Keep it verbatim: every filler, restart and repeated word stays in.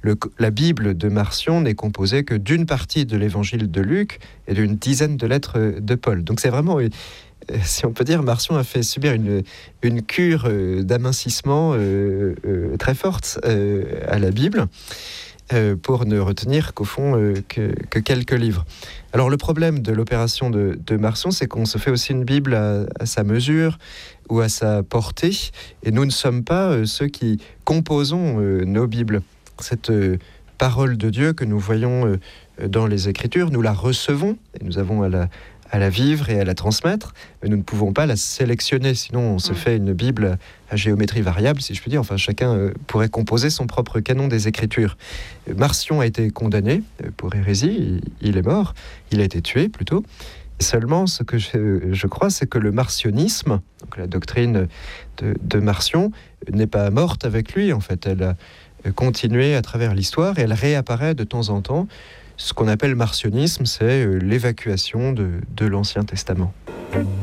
le, la Bible de Marcion n'est composée que d'une partie de l'évangile de Luc et d'une dizaine de lettres de Paul. Donc c'est vraiment, si on peut dire, Marcion a fait subir une, une cure d'amincissement euh, euh, très forte euh, à la Bible, euh, pour ne retenir qu'au fond euh, que, que quelques livres. Alors le problème de l'opération de, de Marcion, c'est qu'on se fait aussi une Bible à, à sa mesure ou à sa portée, et nous ne sommes pas euh, ceux qui composons euh, nos Bibles. Cette euh, parole de Dieu que nous voyons euh, dans les Écritures, nous la recevons, et nous avons à la, à la vivre et à la transmettre, mais nous ne pouvons pas la sélectionner, sinon on se fait une Bible à géométrie variable, si je puis dire. Enfin, chacun euh, pourrait composer son propre canon des Écritures. Marcion a été condamné pour hérésie, il, il est mort, il a été tué plutôt. Seulement, ce que je, je crois, c'est que le marcionisme, donc la doctrine de, de Marcion, n'est pas morte avec lui. En fait, elle a continué à travers l'histoire et elle réapparaît de temps en temps. Ce qu'on appelle marcionisme, c'est l'évacuation de, de l'Ancien Testament.